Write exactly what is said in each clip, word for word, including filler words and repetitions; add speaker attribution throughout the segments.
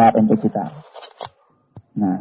Speaker 1: manfaat untuk kita. Nah,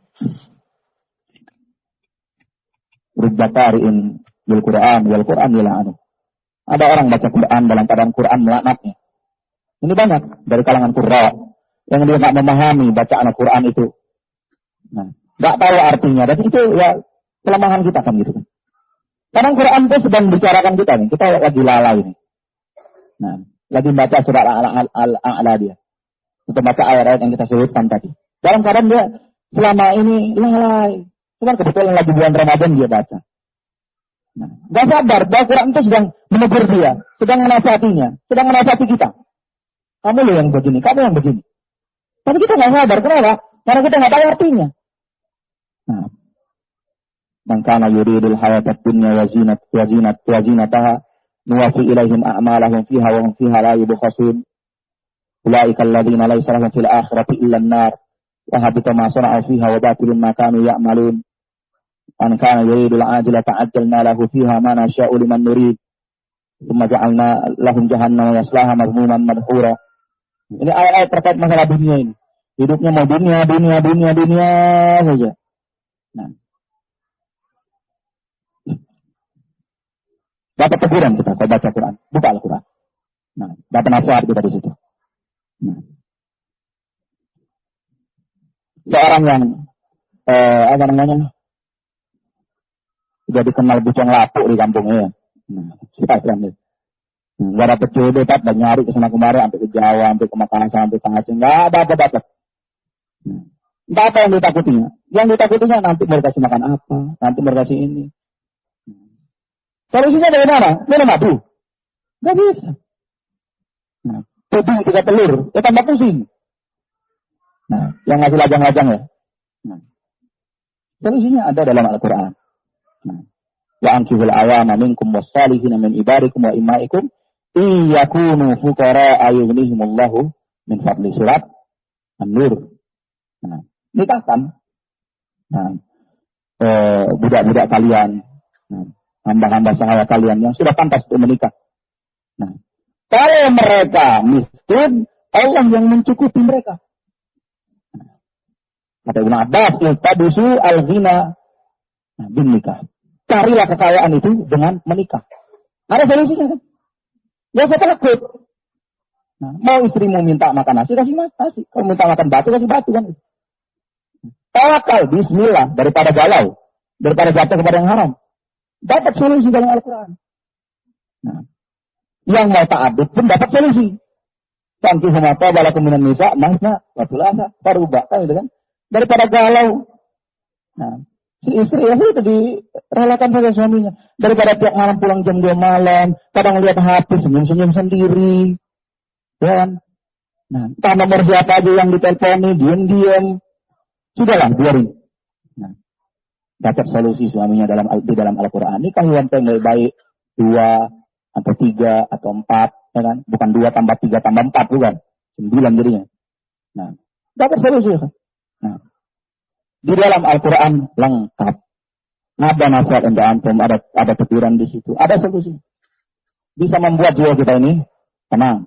Speaker 1: rubba qari'in bil Qur'an wal Qur'an yal'anu. Ada orang baca Quran dalam keadaan Quran melaknatnya. Ini banyak dari kalangan qurra yang dia nggak memahami bacaan Al-Quran itu. Nah, nggak tahu artinya. Dan itu ya kelemahan kita kan gitu kan. Karena Quran itu sedang bicarakan kita nih. Kita lagi lalai nih. Nah, lagi baca surat Al-A'la dia. Untuk baca ayat-ayat yang kita sebutkan tadi. Dalam keadaan dia selama ini lalai. Cuma kebetulan lagi bulan Ramadan dia baca. Nah, gak sadar bahwa Quran itu sedang menegur dia. Sedang menasihatinya. Sedang menasihati kita. Kamu loh yang begini. Kamu yang begini. Tapi kita gak sadar. Kenapa? Karena kita gak tahu artinya. Nah. Man kana yuridul hayatad dunya wa zinat wa zinat wa zinataha nuwaffi ilaihim a'malahum fiha wa hum fiha la yubkhasun. Ulaika alladziina laysa lahum fil akhirati illa an-nar wa habita ma sana'u fiha wa batilun ma kanu ya'malun. Man kana yuridul ajilata ajjalna lahu fiha ma nasha'u liman nurid. Tsumma ja'alna lahum jahannama yaslaha madhmuman madhura. Ini ayat-ayat terkait masalah dunia ini. Hidupnya mau dunia, dunia, dunia, dunia saja. Nah. Dapat teguran kita kalau baca Quran. Buka Al-Quran. Nah, dapat nasihat kita di situ. Nah. Seorang yang eh, apa namanya sudah dikenal bujang lapuk di kampungnya ya. Nah, siapa yang nggak dapat jodoh, tak dan nyari kesana kemari, sampai ke Jawa, sampai ke Makassar, sampai ke Aceh, nggak ada apa-apa. Nggak apa yang ditakutinya. Yang ditakutinya nanti mau kasih makan apa, nanti mau kasih ini. Solusinya dari mana? Minum madu. Nggak bisa. Nah, tuding tiga telur, ya tambah pusing. Nah, yang ngasih lajang-lajang ya. Nah, solusinya ada dalam Al-Quran. Nah, wa ankihul awama minkum wassalihina min ibadikum wa imaikum iyakunu fuqara ayughnihimullahu min fadli. Surat An-Nur. Nah, nikahkan nah, eh, budak-budak kalian, nah, hamba-hamba sahaya kalian yang sudah pantas untuk menikah. Nah, kalau mereka miskin, Allah yang mencukupi mereka. Nah, kata Ibnu Abbas, iltabusu al-ghina nah, bin nikah. Carilah kekayaan itu dengan menikah. Ada solusinya kan? Ya saya takut. Nah, mau istrimu minta makan nasi, kasih nasi. Kalau minta makan batu, kasih batu kan. Tawakal, bismillah, daripada galau. Daripada jatuh kepada yang haram. Dapat solusi dalam Al-Quran. Nah, yang mau ta'adud pun dapat solusi. Sanki humata balakum minan nisa, masna, watulasa, parubah, kan gitu kan. Daripada galau. Nah, si istri ya itu direlakan pada suaminya. Daripada tiap malam pulang jam dua malam, kadang lihat H P senyum-senyum sendiri. Ya kan? Nah, entah nomor siapa aja yang diteleponi, diam-diam. Sudahlah, biarin. Nah, dapat solusi suaminya dalam di dalam Al-Quran. Nikah yang baik-baik dua atau tiga atau empat, ya kan? Bukan dua tambah tiga tambah empat, bukan. Sembilan jadinya. Nah, dapat solusi. Ya kan? Nah, di dalam Al-Quran lengkap. Ada nasihat untuk antum, ada ada teguran di situ, ada solusi. Bisa membuat jiwa kita ini tenang.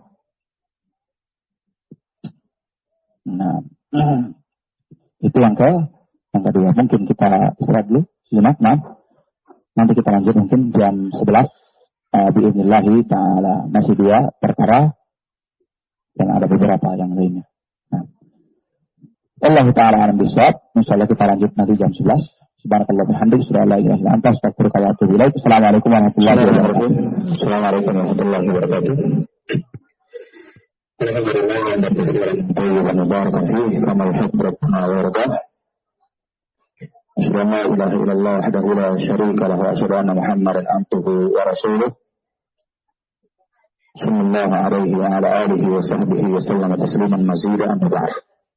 Speaker 1: Nah, itu yang ke yang kedua. Mungkin kita istirahat dulu sejenak, nah. Nanti kita lanjut mungkin jam sebelas. Uh, Bi'idnillahi ta'ala masih dua perkara dan ada beberapa yang lainnya. Nah. Allah Ta'ala alam bisawab. Insyaallah kita lanjut nanti jam sebelas. Subhanakallah bihamdik, asyhadu an la ilaha illa anta, astaghfiruka wa atubu ilaik. Assalamualaikum warahmatullahi wabarakatuh.
Speaker 2: Assalamualaikum warahmatullahi wabarakatuh. Alhamdulillah anda berterima kasih mubarak fihi kama yuhibbu rabbuna wa yardah. Asyhadu an la ilaha illallah wahdahu la syarika lahu wa asyhadu anna Muhammadan abduhu wa rasuluh. Sallallahu alaihi wa ala alihi wa sahbihi wa sallam tasliman mazidan amma ba'd.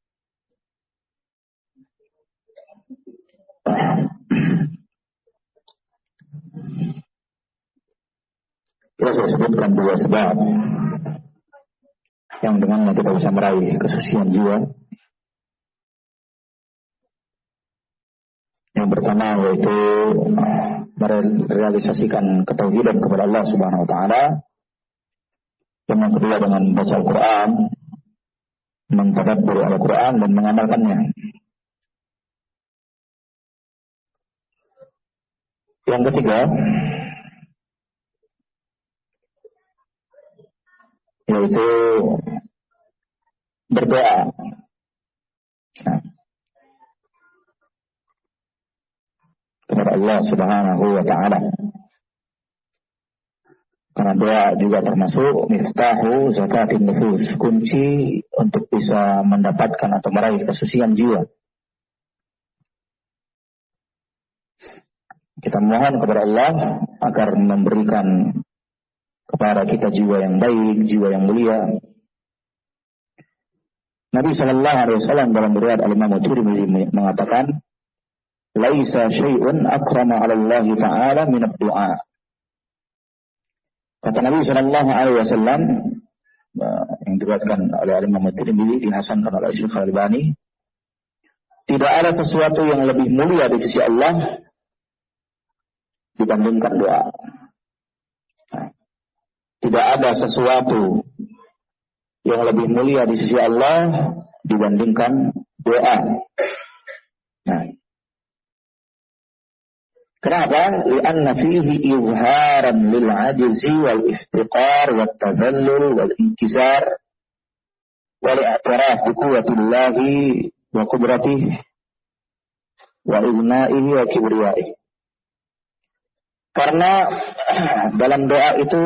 Speaker 2: Kita sudah sebutkan dua sebab yang dengannya kita bisa meraih kesucian jiwa. Yang pertama yaitu merealisasikan ketauhidan kepada Allah Subhanahu wa taala. Yang kedua dengan baca Al-Quran mentadabbur Al-Quran dan mengamalkannya. Yang ketiga, yaitu berdoa. Nah, kepada Allah Subhanahu wa Ta'ala. Karena doa juga termasuk miftahu zakatin nufus, kunci untuk bisa mendapatkan atau meraih kesucian jiwa. Kita mohon kepada Allah agar memberikan kepada kita jiwa yang baik, jiwa yang mulia. Nabi Shallallahu Alaihi Wasallam dalam riwayat Al-Imam Tirmidzi mengatakan, "Laisa syai'un akrama 'ala Allah Ta'ala min ad-du'a." Kata Nabi Shallallahu Alaihi Wasallam yang diriwayatkan oleh Al-Imam Tirmidzi, dihasankan oleh Syekh Al-Albani, tidak ada sesuatu yang lebih mulia di sisi Allah dibandingkan doa. Tidak ada sesuatu yang lebih mulia di sisi Allah dibandingkan doa. Nah, kenapa? Lianna fihi izharan lil ajzi wal iftiqar wat tadhallul wal inkisar wal i'tiraf bi quwwatillahi wa qudratihi wa iznaihi wa kibriyaihi. Karena dalam doa itu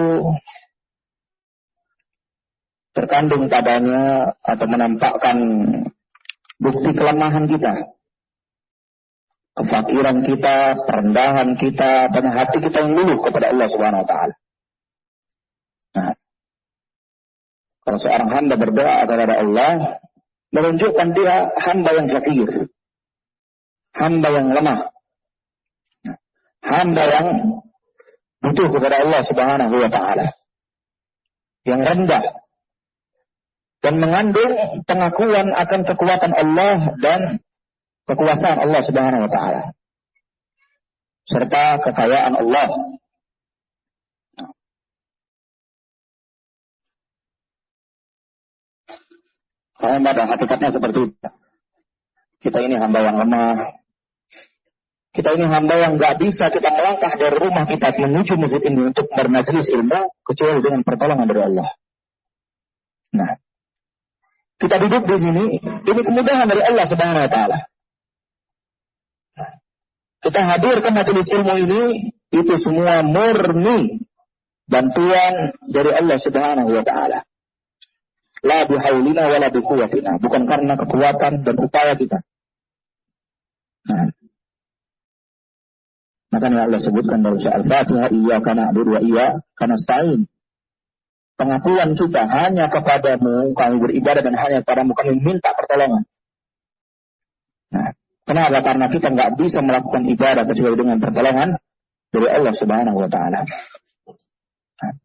Speaker 2: terkandung padanya atau menampakkan bukti kelemahan kita, kefakiran kita, perendahan kita, dan hati kita yang luluh kepada Allah Subhanahu wa Ta'ala. Nah, kalau seorang hamba berdoa kepada Allah, menunjukkan dia hamba yang fakir, hamba yang lemah, hamba yang butuh kepada Allah Subhanahu wa Ta'ala, yang rendah, dan mengandung pengakuan akan kekuatan Allah dan kekuasaan Allah Subhanahu wa Ta'ala, serta kekayaan Allah. Kalau pada hakikatnya seperti itu. Kita ini hamba yang lemah. Kita ini hamba yang gak bisa kita melangkah dari rumah kita menuju masjid ini untuk bermajlis ilmu kecuali dengan pertolongan dari Allah. Nah, kita duduk di sini, ini kemudahan dari Allah Subhanahu wa Ta'ala. Kita hadir ke majelis ilmu ini, itu semua murni bantuan dari Allah Subhanahu wa Ta'ala. La bihaulina wala biquwwatina, bukan karena kekuatan dan upaya kita. Nah, makanya Allah sebutkan dalam surah Al-Fatihah, iyyaka na'budu wa iyyaka nasta'in. Pengakuan kita hanya kepadamu kami beribadah dan hanya kepadamu kami minta pertolongan. Nah, kenapa? Karena kita nggak bisa melakukan ibadah kecuali dengan pertolongan dari Allah Subhanahu wa Ta'ala. Nah.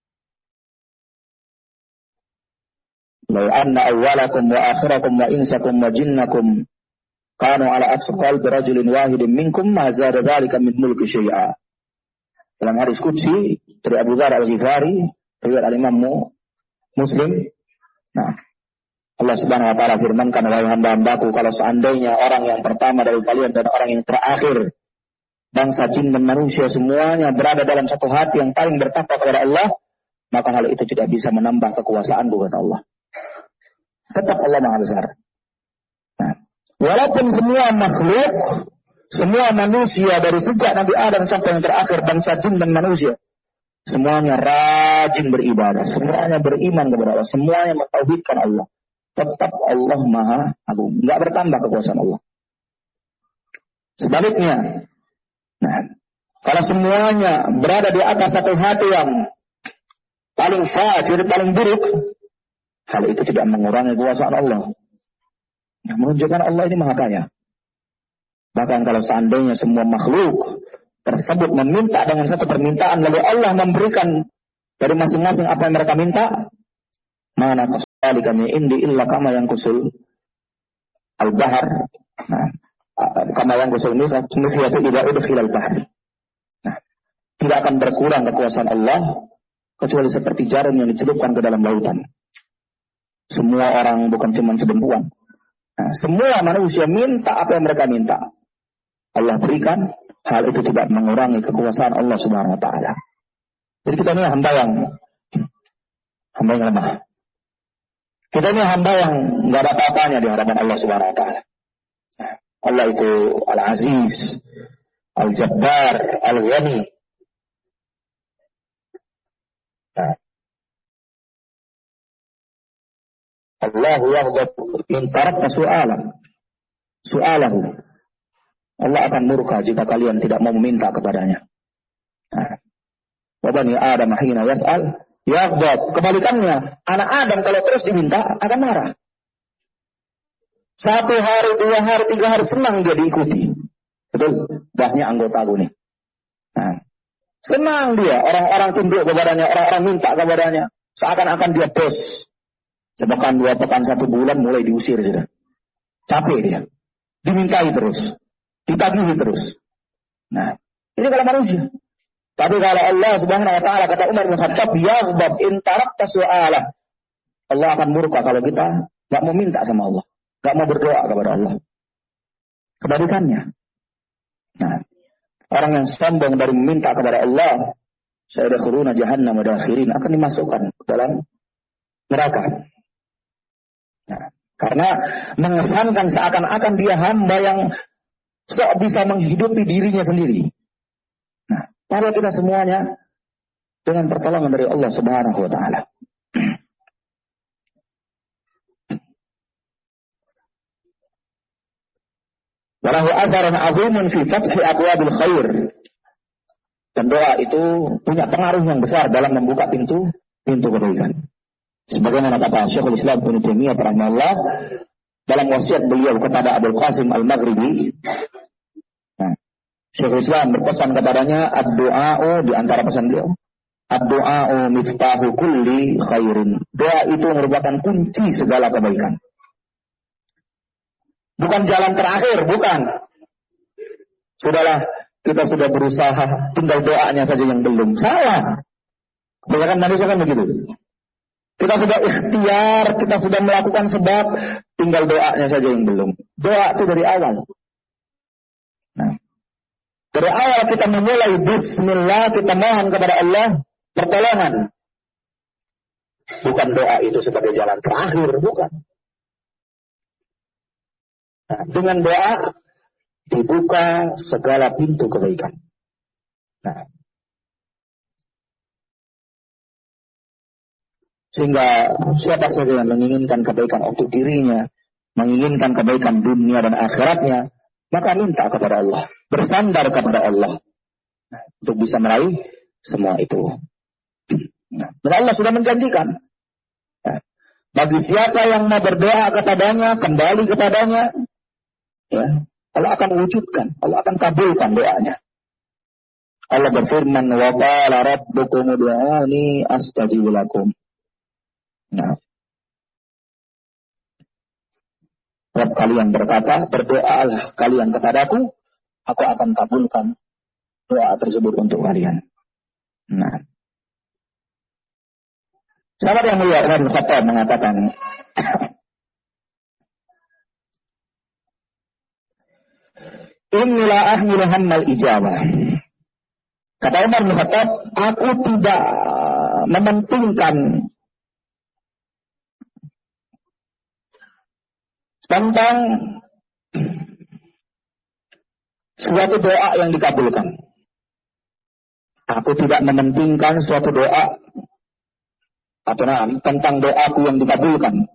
Speaker 2: Lau anna awwalakum wa akhirakum wa insakum wa jinnakum kanu ala atqal birajulin wahidin minkum ma zada dzalika min mulki syai'a. Dalam hadis qudsi dari Abu Dzar Al-Ghifari, riwayat al-Imam Muslim. Nah, Allah Subhanahu wa Ta'ala firmankan, wahai hamba-hambaku, kalau seandainya orang yang pertama dari kalian dan orang yang terakhir, bangsa jin dan manusia semuanya berada dalam satu hati yang paling bertakwa kepada Allah, maka hal itu tidak bisa menambah kekuasaan kepada Allah. Tetap Allah Maha Besar. Nah, walaupun semua makhluk, semua manusia dari sejak Nabi Adam sampai yang terakhir, bangsa jin dan manusia, semuanya rajin beribadah, semuanya beriman kepada Allah, semuanya mentauhidkan Allah. Tetap Allah Maha Agung, nggak bertambah kekuasaan Allah. Sebaliknya, nah, kalau semuanya berada di atas satu hati yang paling fajir, paling buruk, hal itu tidak mengurangi kekuasaan Allah. Nah, menunjukkan Allah ini Maha Kaya. Bahkan kalau seandainya semua makhluk tersebut meminta dengan satu permintaan, lalu Allah memberikan dari masing-masing apa yang mereka minta, mana kasali kami indi illa kama yang kusul al-bahar, nah, kama yang kusul misal itu tidak udkhil al-bahar. Nah, tidak akan berkurang kekuasaan Allah kecuali seperti jarum yang dicelupkan ke dalam lautan. Semua orang, bukan cuma sedempuan. Nah, semua manusia minta apa yang mereka minta. Allah berikan, hal itu tidak mengurangi kekuasaan Allah Subhanahu wa taala. Jadi kita ini hamba yang hamba yang lemah. Kita ini hamba yang enggak ada apa-apanya di hadapan Allah Subhanahu wa taala. Allah itu Al-Aziz, Al-Jabbar, Al-Ghani. Nah. Allah yaghdab in tarakta su'alan. Su'alahu. Allah akan murka jika kalian tidak mau meminta kepadanya. Nah. Wa bani Adam hina yas'al yaghdab. Kebalikannya, anak Adam kalau terus diminta akan marah. Satu hari, dua hari, tiga hari senang dia diikuti. Betul, banyak anggota gue nih. Nah. Senang dia, orang-orang tunduk kepadanya, orang-orang minta kepadanya. Seakan-akan dia bos. Sepekan, dua pekan, satu bulan mulai diusir sudah. Capek dia. Dimintai terus. Ditagihi terus. Nah, ini kalau manusia. Tapi kalau Allah Subhanahu wa taala, kata Umar bin Khattab, yaghdab in tarakta su'alah. Allah akan murka kalau kita enggak mau minta sama Allah, enggak mau berdoa kepada Allah. Kebalikannya. Nah, orang yang sombong dari meminta kepada Allah, sayadkhuluna jahannam madakhirin, akan dimasukkan ke dalam neraka. Nah, karena mengesankan seakan-akan dia hamba yang sok bisa menghidupi dirinya sendiri. Nah, padahal kita semuanya dengan pertolongan dari Allah Subhanahu wa taala. Walahu atharun azimun fi fathi abwabil khair. Dan doa itu punya pengaruh yang besar dalam membuka pintu pintu kebaikan. Sebagaimana kata Syekhul Islam Ibnu Taimiyah rahimahullah dalam wasiat beliau kepada Abdul Qasim Al-Maghribi. Nah, Syekhul Islam berpesan kepadanya, ad-du'a'u, di antara pesan beliau, ad-du'a'u miftahu kulli khairin. Doa itu merupakan kunci segala kebaikan. Bukan jalan terakhir, bukan. Sudahlah, kita sudah berusaha, tinggal doanya saja yang belum. Salah. Kebanyakan manusia kan begitu. Kita sudah ikhtiar, kita sudah melakukan sebab, tinggal doanya saja yang belum. Doa itu dari awal. Nah, dari awal kita memulai bismillah, kita mohon kepada Allah pertolongan. Bukan doa itu sebagai jalan terakhir, bukan. Nah, dengan doa dibuka segala pintu kebaikan. Nah, sehingga siapa saja yang menginginkan kebaikan untuk dirinya, menginginkan kebaikan dunia dan akhiratnya, maka minta kepada Allah, bersandar kepada Allah, nah, untuk bisa meraih semua itu. Nah, dan Allah sudah menjanjikan, nah, bagi siapa yang mau berdoa kepadanya, kembali kepadanya, ya, Allah akan wujudkan, Allah akan kabulkan doanya. Allah berfirman, wa qala rabbukum ud'uni astajib lakum. Nah, Rabb kalian berkata, berdoalah kalian kepadaku, aku akan kabulkan doa tersebut untuk kalian. Nah, sahabat yang mulia Umar bin Khattab mengatakan, Inilah ahmil hammal ijabah. Kata Umar bin Khattab, aku tidak mementingkan tentang suatu doa yang dikabulkan. Aku tidak mementingkan suatu doa atau nah, tentang doaku yang dikabulkan.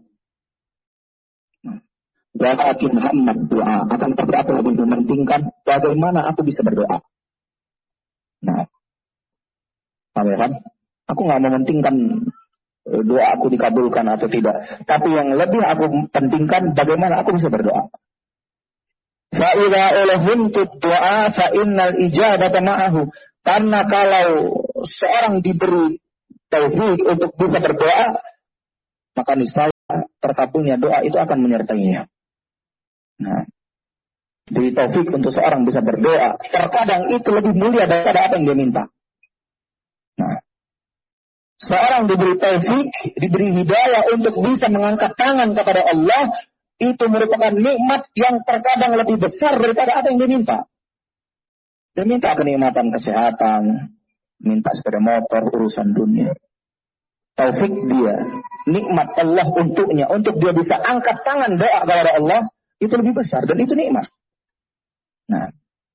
Speaker 2: Walakin Muhammad doa akan tapi aku lebih mementingkan bagaimana aku bisa berdoa. Nah, paham kan? Aku nggak mementingkan doa aku dikabulkan atau tidak. Tapi yang lebih aku pentingkan bagaimana aku bisa berdoa. Fa'idha ulahuntud doa fa'innal ijabata ma'ahu. Karena kalau seorang diberi taufik untuk bisa berdoa, maka niscaya terkabulnya doa itu akan menyertainya. Nah, diberi taufik untuk seorang bisa berdoa, terkadang itu lebih mulia daripada apa yang dia minta. Nah, seorang diberi taufik, diberi hidayah untuk bisa mengangkat tangan kepada Allah, itu merupakan nikmat yang terkadang lebih besar daripada apa yang diminta. Dia minta kenikmatan kesehatan, minta sepeda motor, urusan dunia. Taufik dia, nikmat Allah untuknya, untuk dia bisa angkat tangan doa kepada Allah, itu lebih besar dan itu nikmat. Nah,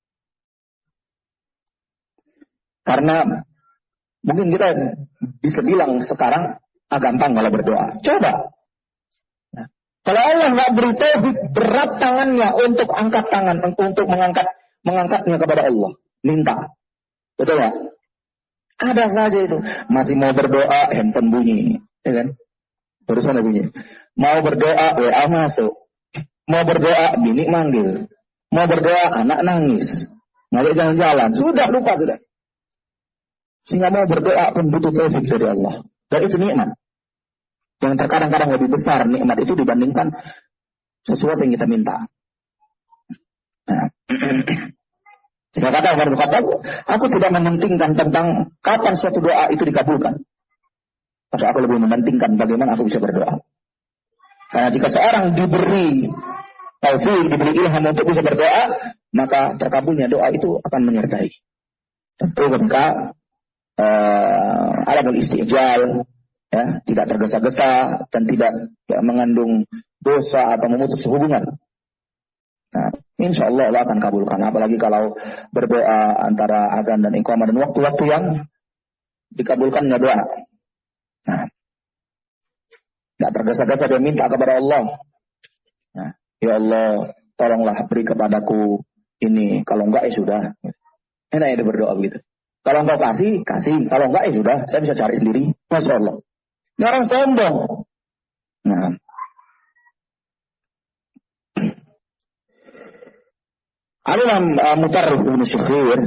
Speaker 2: karena mungkin kita bisa bilang sekarang ah, gampang kalau berdoa. Coba. Nah, kalau Allah nggak beri taufik, berat tangannya untuk angkat tangan, untuk mengangkat mengangkatnya kepada Allah, minta. Betul ya? Ada saja itu. Masih mau berdoa, handphone bunyi, ya kan? Barusan bunyi. Mau berdoa, W A masuk. Mau berdoa, bini manggil. Mau berdoa, anak nangis. Ngajak jalan-jalan, sudah lupa sudah. Sehingga mau berdoa pun butuh taufik dari Allah. Dan itu nikmat. Yang terkadang-kadang lebih besar nikmat itu dibandingkan sesuatu yang kita minta. Nah. Saya kata Umar bin Khattab, aku tidak mementingkan tentang kapan suatu doa itu dikabulkan. Tapi aku lebih mementingkan bagaimana aku bisa berdoa. Karena jika seorang diberi taufik, diberi ilham untuk bisa berdoa, maka terkabulnya doa itu akan menyertai. Tentu ketika Uh, alamul istijal, ya, tidak tergesa-gesa dan tidak ya, mengandung dosa atau memutus hubungan. Nah, insya Allah Allah akan kabulkan. Apalagi kalau berdoa antara azan dan iqamah dan waktu-waktu yang dikabulkannya doa. Nah, tidak tergesa-gesa dia minta kepada Allah. Nah, ya Allah, tolonglah beri kepadaku ini. Kalau enggak ya sudah. Enak ya dia berdoa begitu. Kalau engkau kasih, kasih. Kalau enggak, ya sudah. Saya bisa cari sendiri. Masya Allah. Ini orang sombong. Nah. Al-Imam uh, Mutarrif bin Syakhir.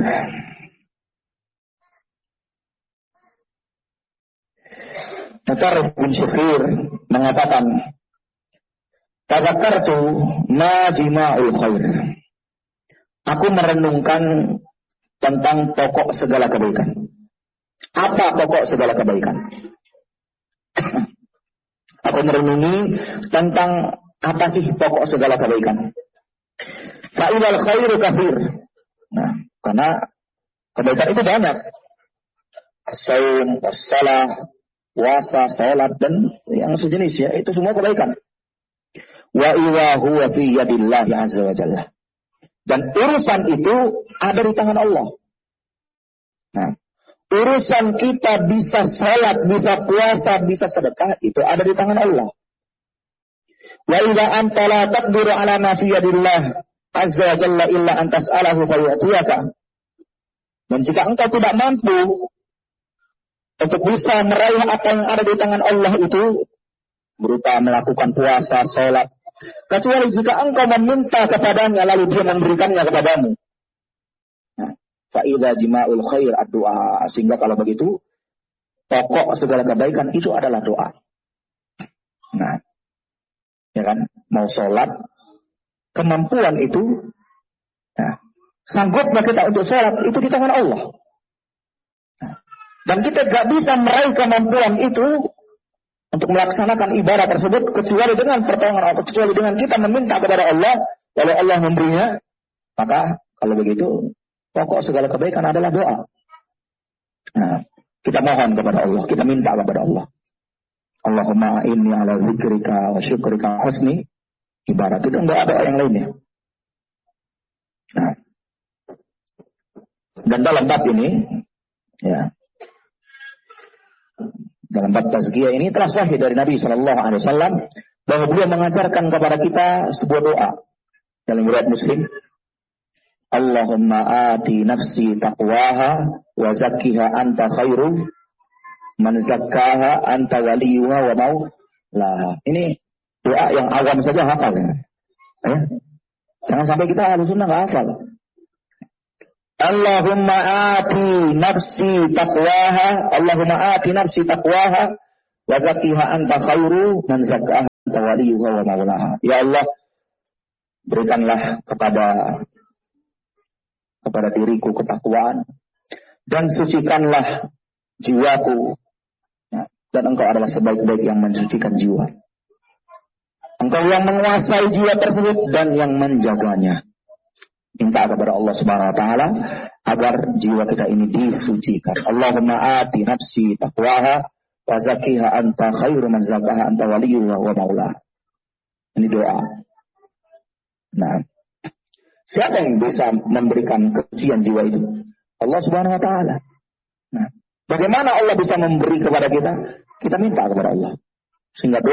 Speaker 2: Mutarrif bin Syakhir mengatakan, Tadzakartu ma jima'ul khair. Aku merenungkan tentang pokok segala kebaikan. Apa pokok segala kebaikan? Aku merenungi tentang apa sih pokok segala kebaikan. Fa'ilal khairu kafir. Nah, karena kebaikan itu banyak. As-saum, as-salah, puasa, salat dan yang sejenis ya, itu semua kebaikan. Wa iwa huwa fi yadillahi azza wa jalla. Dan urusan itu ada di tangan Allah. Nah, urusan kita bisa salat, bisa puasa, bisa sedekah, itu ada di tangan Allah. Wa idza anta la taqdiru ala ma fi yadillah azza wa jalla illa an tas'alahu fa yu'tiyaka. Dan jika engkau tidak mampu untuk bisa meraih apa yang ada di tangan Allah itu, berupa melakukan puasa, salat, kecuali jika engkau meminta kepadanya lalu dia memberikannya kepadamu. Nah, fa'idha jima'ul khair ad-du'a. Sehingga kalau begitu, pokok segala kebaikan itu adalah doa. Nah, ya kan, mau sholat, kemampuan itu, nah, sanggupnya kita untuk sholat, itu di tangan Allah. Nah, dan kita gak bisa meraih kemampuan itu untuk melaksanakan ibadah tersebut kecuali dengan pertolongan atau kecuali dengan kita meminta kepada Allah. Kalau Allah memberinya, maka kalau begitu pokok segala kebaikan adalah doa. Nah, kita mohon kepada Allah, kita minta kepada Allah. Allahumma inni ala zikrika wa syukrika husni ibarat itu doa-doa yang lainnya. Nah, dan dalam bab ini, ya. Dalam bab tazkiyah ini telah sahih dari Nabi shallallahu alaihi wasallam bahwa beliau mengajarkan kepada kita sebuah doa dalam riwayat Muslim. Allahumma ati nafsi taqwaha wa zakkiha anta khairu man zakkaha anta waliyuha wa maulaha. Ini doa yang awam saja hafal ya. Eh? Jangan sampai kita harus sunnah nggak hafal. Allahumma ati nafsi taqwaha, Allahumma ati nafsi taqwaha wa zakkiha anta khairu man zakkaha anta waliyuha wa maulaha. Ya Allah, berikanlah kepada kepada diriku ketakwaan dan sucikanlah jiwaku. dan engkau adalah sebaik-baik yang mensucikan jiwa. Engkau yang menguasai jiwa tersebut dan yang menjaganya. Minta kepada Allah Subhanahu wa taala agar jiwa kita ini disucikan. Allahumma ati nafsi taqwaha wa zakkiha anta khairu man zakkaha anta waliyuha wa maulaha. Ini doa. Nah, siapa yang bisa memberikan kesucian jiwa itu? Allah Subhanahu wa taala. Nah, bagaimana Allah bisa memberi kepada kita? Kita minta kepada Allah. Sehingga